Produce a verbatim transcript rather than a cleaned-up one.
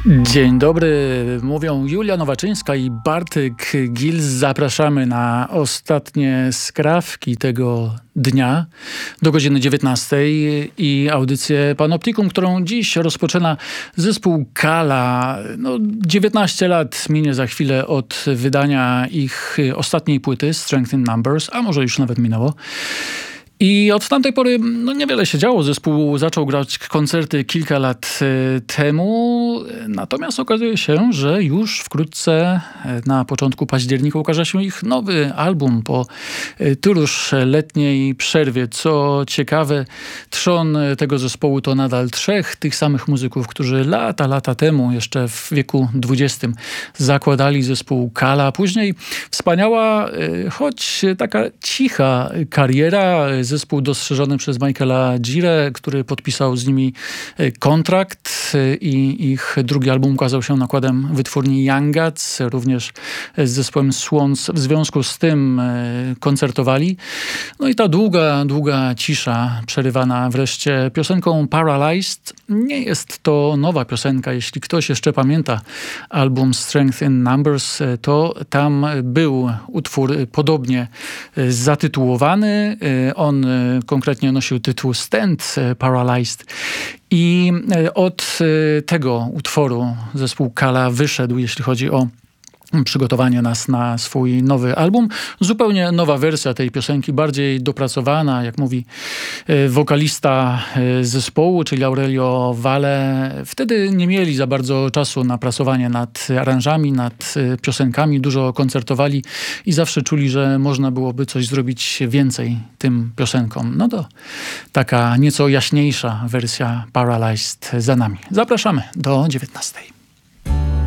Dzień dobry, mówią Julia Nowaczyńska i Bartek Gils. Zapraszamy na ostatnie skrawki tego dnia do godziny dziewiętnastej i audycję Panoptikum, którą dziś rozpoczyna zespół Kala. No, dziewiętnaście lat minie za chwilę od wydania ich ostatniej płyty Strength in Numbers, a może już nawet minęło. I od tamtej pory no, niewiele się działo. Zespół zaczął grać koncerty kilka lat y, temu, natomiast okazuje się, że już wkrótce y, na początku października ukaże się ich nowy album po y, tyluż letniej przerwie. Co ciekawe, trzon tego zespołu to nadal trzech tych samych muzyków, którzy lata, lata temu, jeszcze w wieku dwudziestym zakładali zespół Kala. Później wspaniała, y, choć taka cicha kariera. Zespół dostrzeżony przez Michaela Girę, który podpisał z nimi kontrakt i ich drugi album ukazał się nakładem wytwórni Young Guts. Również z zespołem Swans w związku z tym koncertowali. No i ta długa, długa cisza przerywana wreszcie piosenką Paralyzed. Nie jest to nowa piosenka. Jeśli ktoś jeszcze pamięta album Strength in Numbers, to tam był utwór podobnie zatytułowany. On konkretnie nosił tytuł Stand Paralyzed i od tego utworu zespół Kala wyszedł, jeśli chodzi o przygotowanie nas na swój nowy album. Zupełnie nowa wersja tej piosenki, bardziej dopracowana, jak mówi wokalista zespołu, czyli Aurelio Valle. Wtedy nie mieli za bardzo czasu na pracowanie nad aranżami, nad piosenkami. Dużo koncertowali i zawsze czuli, że można byłoby coś zrobić więcej tym piosenkom. No to taka nieco jaśniejsza wersja Paralyzed za nami. Zapraszamy do dziewiętnastej.